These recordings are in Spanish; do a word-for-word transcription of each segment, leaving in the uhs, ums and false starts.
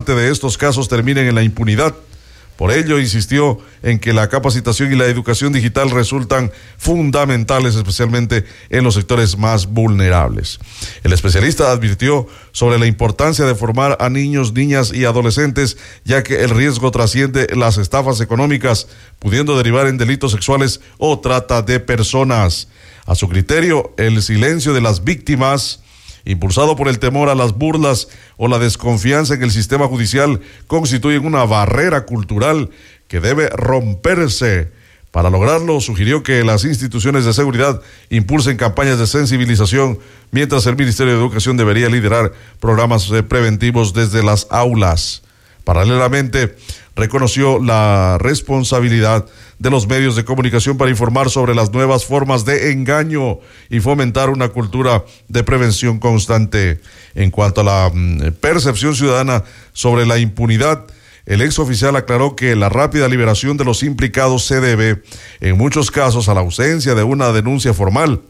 parte de estos casos terminen en la impunidad. Por ello, insistió en que la capacitación y la educación digital resultan fundamentales, especialmente en los sectores más vulnerables. El especialista advirtió sobre la importancia de formar a niños, niñas y adolescentes, ya que el riesgo trasciende las estafas económicas, pudiendo derivar en delitos sexuales o trata de personas. A su criterio, el silencio de las víctimas, impulsado por el temor a las burlas o la desconfianza en el sistema judicial, constituyen una barrera cultural que debe romperse. Para lograrlo, sugirió que las instituciones de seguridad impulsen campañas de sensibilización, mientras el Ministerio de Educación debería liderar programas preventivos desde las aulas. Paralelamente, reconoció la responsabilidad de los medios de comunicación para informar sobre las nuevas formas de engaño y fomentar una cultura de prevención constante. En cuanto a la mm, percepción ciudadana sobre la impunidad, el ex oficial aclaró que la rápida liberación de los implicados se debe, en muchos casos, a la ausencia de una denuncia formal,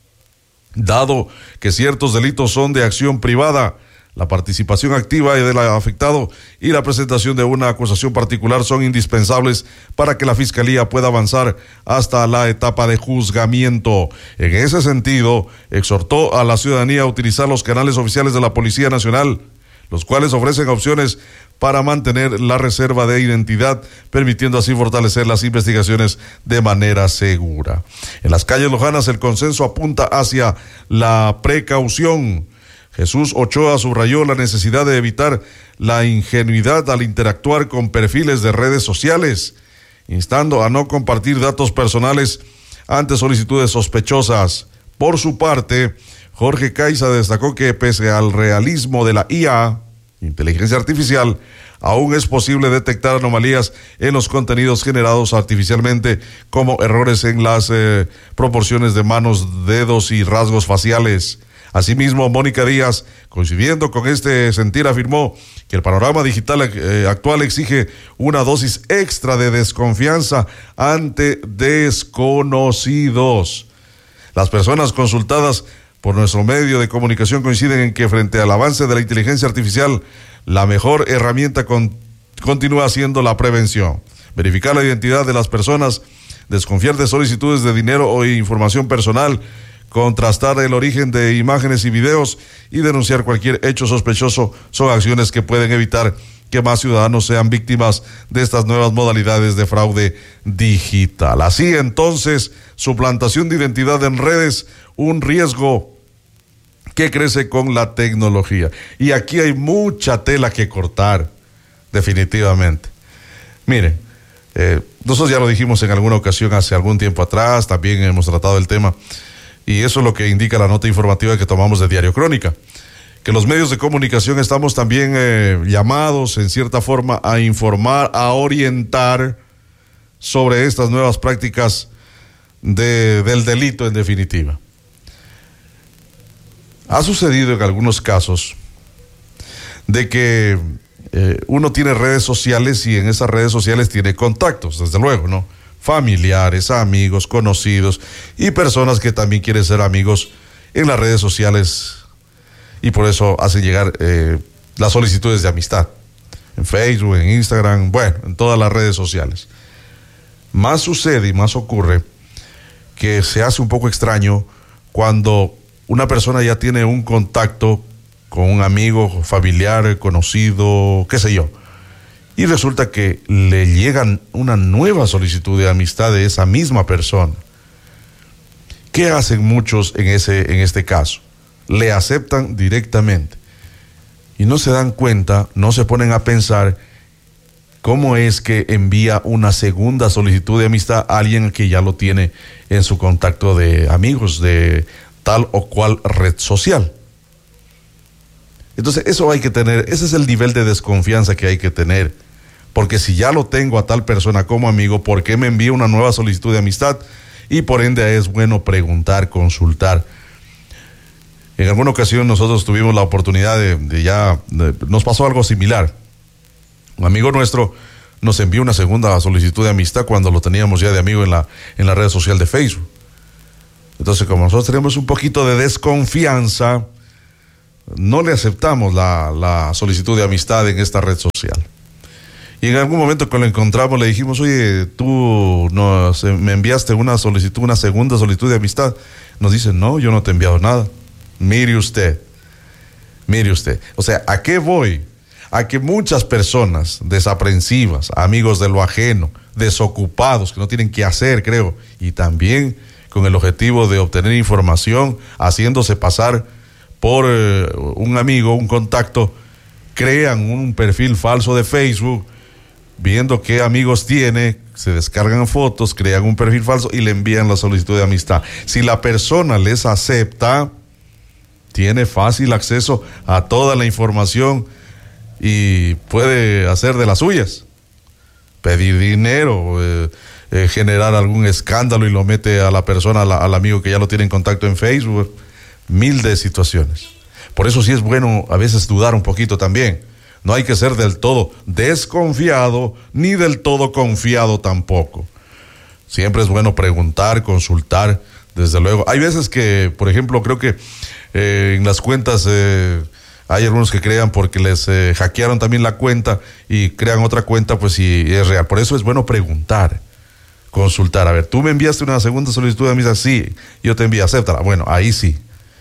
dado que ciertos delitos son de acción privada. La participación activa del afectado y la presentación de una acusación particular son indispensables para que la Fiscalía pueda avanzar hasta la etapa de juzgamiento. En ese sentido, exhortó a la ciudadanía a utilizar los canales oficiales de la Policía Nacional, los cuales ofrecen opciones para mantener la reserva de identidad, permitiendo así fortalecer las investigaciones de manera segura. En las calles lojanas, el consenso apunta hacia la precaución. Jesús Ochoa subrayó la necesidad de evitar la ingenuidad al interactuar con perfiles de redes sociales, instando a no compartir datos personales ante solicitudes sospechosas. Por su parte, Jorge Caiza destacó que pese al realismo de la I A, inteligencia artificial, aún es posible detectar anomalías en los contenidos generados artificialmente, como errores en las eh, proporciones de manos, dedos y rasgos faciales. Asimismo, Mónica Díaz, coincidiendo con este sentir, afirmó que el panorama digital eh, actual exige una dosis extra de desconfianza ante desconocidos. Las personas consultadas por nuestro medio de comunicación coinciden en que frente al avance de la inteligencia artificial, la mejor herramienta con, continúa siendo la prevención. Verificar la identidad de las personas, desconfiar de solicitudes de dinero o información personal, contrastar el origen de imágenes y videos y denunciar cualquier hecho sospechoso son acciones que pueden evitar que más ciudadanos sean víctimas de estas nuevas modalidades de fraude digital. Así entonces, suplantación de identidad en redes, un riesgo que crece con la tecnología. Y aquí hay mucha tela que cortar, definitivamente. Miren, eh, nosotros ya lo dijimos en alguna ocasión hace algún tiempo atrás, también hemos tratado el tema. Y eso es lo que indica la nota informativa que tomamos de Diario Crónica, que los medios de comunicación estamos también eh, llamados en cierta forma a informar, a orientar sobre estas nuevas prácticas de, del delito en definitiva. Ha sucedido en algunos casos de que eh, uno tiene redes sociales y en esas redes sociales tiene contactos, desde luego, ¿no? Familiares, amigos, conocidos y personas que también quieren ser amigos en las redes sociales y por eso hacen llegar eh, las solicitudes de amistad en Facebook, en Instagram, bueno, en todas las redes sociales. Más sucede y más ocurre que se hace un poco extraño cuando una persona ya tiene un contacto con un amigo, familiar, conocido, qué sé yo, y resulta que le llegan una nueva solicitud de amistad de esa misma persona. ¿Qué hacen muchos en ese, en este caso? Le aceptan directamente y no se dan cuenta, no se ponen a pensar cómo es que envía una segunda solicitud de amistad a alguien que ya lo tiene en su contacto de amigos de tal o cual red social. Entonces eso hay que tener, ese es el nivel de desconfianza que hay que tener, porque si ya lo tengo a tal persona como amigo, ¿por qué me envía una nueva solicitud de amistad? Y por ende es bueno preguntar, consultar. En alguna ocasión nosotros tuvimos la oportunidad de, de ya, de, nos pasó algo similar. Un amigo nuestro nos envió una segunda solicitud de amistad cuando lo teníamos ya de amigo en la, en la red social de Facebook. Entonces, como nosotros tenemos un poquito de desconfianza, no le aceptamos la, la solicitud de amistad en esta red social. Y en algún momento que lo encontramos le dijimos, oye, tú nos, me enviaste una solicitud, una segunda solicitud de amistad. Nos dice, no, yo no te he enviado nada. Mire usted, mire usted. O sea, ¿a qué voy? A que muchas personas desaprensivas, amigos de lo ajeno, desocupados, que no tienen qué hacer, creo, y también con el objetivo de obtener información, haciéndose pasar por eh, un amigo, un contacto, crean un perfil falso de Facebook, viendo qué amigos tiene, se descargan fotos, crean un perfil falso y le envían la solicitud de amistad. Si la persona les acepta, tiene fácil acceso a toda la información y puede hacer de las suyas, pedir dinero, eh, eh, generar algún escándalo y lo mete a la persona, a la, al amigo que ya lo tiene en contacto en Facebook, mil de situaciones. Por eso sí es bueno a veces dudar un poquito también. No hay que ser del todo desconfiado ni del todo confiado tampoco. Siempre es bueno preguntar, consultar, desde luego. Hay veces que, por ejemplo, creo que eh, en las cuentas eh, hay algunos que crean porque les eh, hackearon también la cuenta y crean otra cuenta, pues si es real. Por eso es bueno preguntar, consultar. A ver, tú me enviaste una segunda solicitud de amistad, sí, yo te envié, acéptala. Bueno, ahí sí.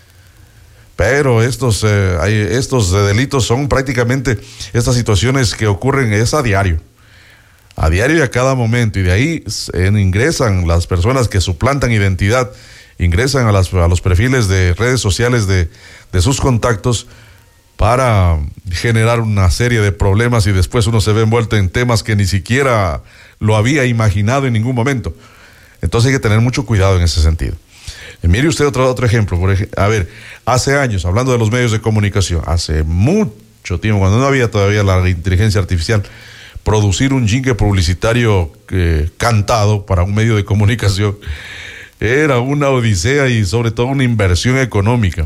Pero estos, eh, hay, estos eh, delitos son prácticamente estas situaciones que ocurren es a diario, a diario y a cada momento, y de ahí eh, ingresan las personas que suplantan identidad, ingresan a, las, a los perfiles de redes sociales de, de sus contactos para generar una serie de problemas y después uno se ve envuelto en temas que ni siquiera lo había imaginado en ningún momento. Entonces hay que tener mucho cuidado en ese sentido. Mire usted otro, otro ejemplo, por ejemplo, a ver, hace años, hablando de los medios de comunicación, hace mucho tiempo, cuando no había todavía la inteligencia artificial, producir un jingle publicitario eh, cantado para un medio de comunicación era una odisea y sobre todo una inversión económica.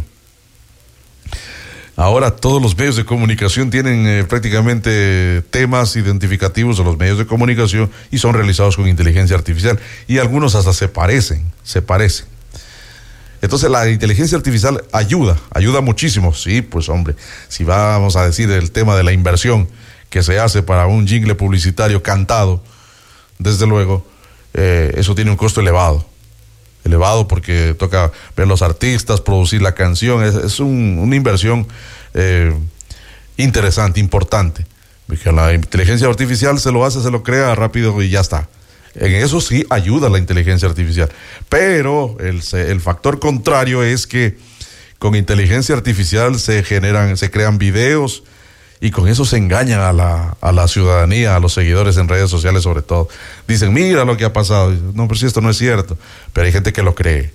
Ahora todos los medios de comunicación tienen eh, prácticamente temas identificativos de los medios de comunicación y son realizados con inteligencia artificial y algunos hasta se parecen, se parecen. Entonces la inteligencia artificial ayuda, ayuda muchísimo. Sí, pues hombre, si vamos a decir el tema de la inversión que se hace para un jingle publicitario cantado, desde luego, eh, eso tiene un costo elevado. Elevado porque toca ver los artistas, producir la canción, es, es un, una inversión eh, interesante, importante. Porque la inteligencia artificial se lo hace, se lo crea rápido y ya está. En eso sí ayuda la inteligencia artificial. Pero el, el factor contrario es que con inteligencia artificial se generan, se crean videos y con eso se engañan a la, a la ciudadanía, a los seguidores en redes sociales sobre todo. Dicen, mira lo que ha pasado. No, pero si esto no es cierto. Pero hay gente que lo cree.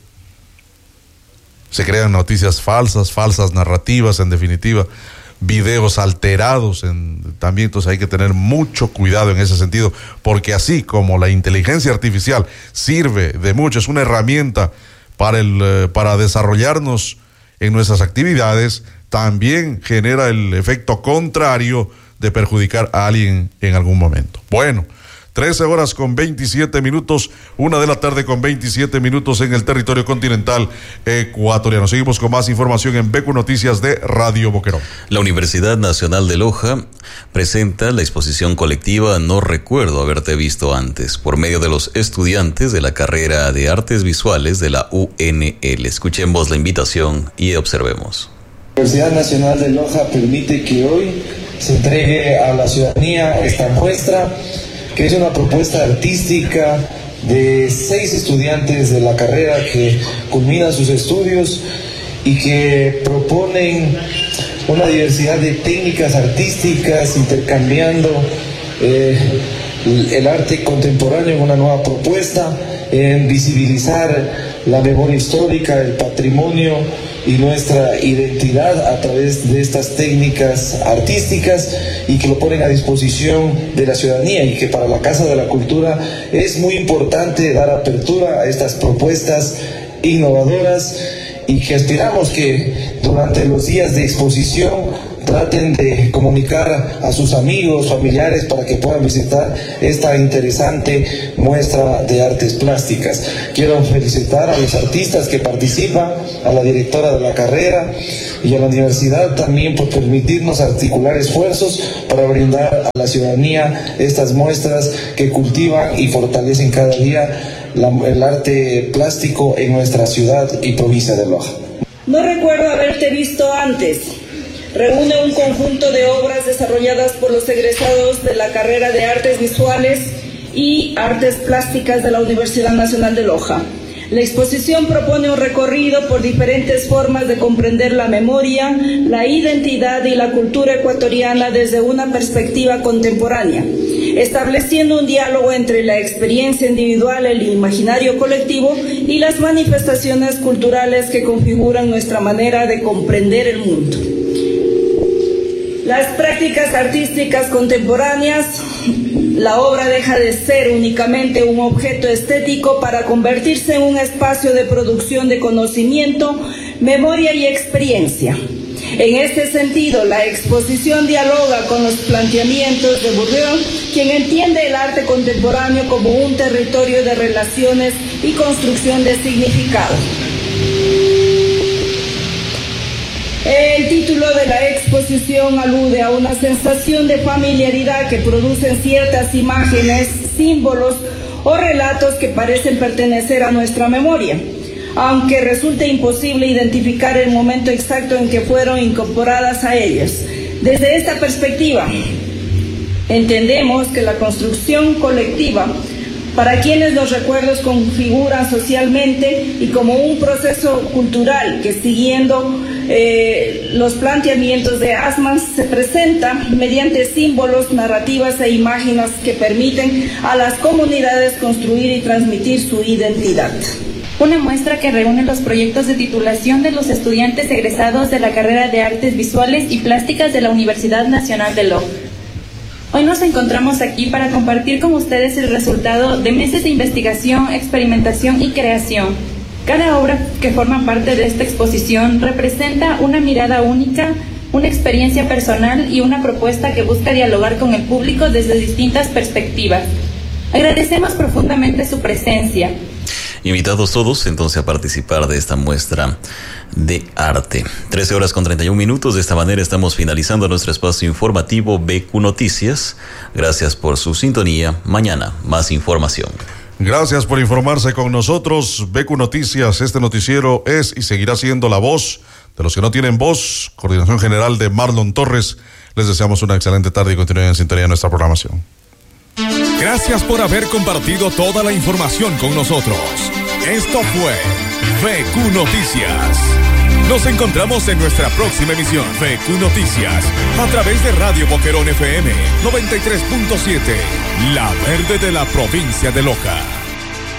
Se crean noticias falsas, falsas narrativas en definitiva. Videos alterados en, también, entonces hay que tener mucho cuidado en ese sentido, porque así como la inteligencia artificial sirve de mucho, es una herramienta para, el, eh, para desarrollarnos en nuestras actividades, también genera el efecto contrario de perjudicar a alguien en algún momento. Bueno, trece horas con veintisiete minutos, una de la tarde con veintisiete minutos en el territorio continental ecuatoriano. Seguimos con más información en B Q Noticias de Radio Boquerón. La Universidad Nacional de Loja presenta la exposición colectiva No recuerdo haberte visto antes, por medio de los estudiantes de la carrera de Artes Visuales de la U N L. Escuchemos la invitación y observemos. La Universidad Nacional de Loja permite que hoy se entregue a la ciudadanía esta muestra, que es una propuesta artística de seis estudiantes de la carrera que culminan sus estudios y que proponen una diversidad de técnicas artísticas, intercambiando eh, el arte contemporáneo en una nueva propuesta, en visibilizar la memoria histórica, el patrimonio y nuestra identidad a través de estas técnicas artísticas, y que lo ponen a disposición de la ciudadanía, y que para la Casa de la Cultura es muy importante dar apertura a estas propuestas innovadoras, y que aspiramos que durante los días de exposición traten de comunicar a sus amigos, familiares, para que puedan visitar esta interesante muestra de artes plásticas. Quiero felicitar a los artistas que participan, a la directora de la carrera y a la universidad también por permitirnos articular esfuerzos para brindar a la ciudadanía estas muestras que cultivan y fortalecen cada día la, el arte plástico en nuestra ciudad y provincia de Loja. No recuerdo haberte visto antes. Reúne un conjunto de obras desarrolladas por los egresados de la carrera de Artes Visuales y Artes Plásticas de la Universidad Nacional de Loja. La exposición propone un recorrido por diferentes formas de comprender la memoria, la identidad y la cultura ecuatoriana desde una perspectiva contemporánea, estableciendo un diálogo entre la experiencia individual, el imaginario colectivo y las manifestaciones culturales que configuran nuestra manera de comprender el mundo. Las prácticas artísticas contemporáneas, la obra deja de ser únicamente un objeto estético para convertirse en un espacio de producción de conocimiento, memoria y experiencia. En este sentido, la exposición dialoga con los planteamientos de Bourdieu, quien entiende el arte contemporáneo como un territorio de relaciones y construcción de significado. El título de la exposición alude a una sensación de familiaridad que producen ciertas imágenes, símbolos o relatos que parecen pertenecer a nuestra memoria, aunque resulte imposible identificar el momento exacto en que fueron incorporadas a ellas. Desde esta perspectiva, entendemos que la construcción colectiva, para quienes los recuerdos configuran socialmente y como un proceso cultural que, siguiendo eh, los planteamientos de Assmann, se presenta mediante símbolos, narrativas e imágenes que permiten a las comunidades construir y transmitir su identidad. Una muestra que reúne los proyectos de titulación de los estudiantes egresados de la carrera de Artes Visuales y Plásticas de la Universidad Nacional de Loja. Hoy nos encontramos aquí para compartir con ustedes el resultado de meses de investigación, experimentación y creación. Cada obra que forma parte de esta exposición representa una mirada única, una experiencia personal y una propuesta que busca dialogar con el público desde distintas perspectivas. Agradecemos profundamente su presencia. Invitados todos entonces a participar de esta muestra de arte. trece horas con treinta y un minutos. De esta manera estamos finalizando nuestro espacio informativo B Q Noticias. Gracias por su sintonía. Mañana más información. Gracias por informarse con nosotros. B Q Noticias, este noticiero es y seguirá siendo la voz de los que no tienen voz. Coordinación general de Marlon Torres. Les deseamos una excelente tarde y continúen en sintonía de nuestra programación. Gracias por haber compartido toda la información con nosotros. Esto fue B Q Noticias. Nos encontramos en nuestra próxima emisión. B Q Noticias, a través de Radio Boquerón F M noventa y tres punto siete, la verde de la provincia de Loja.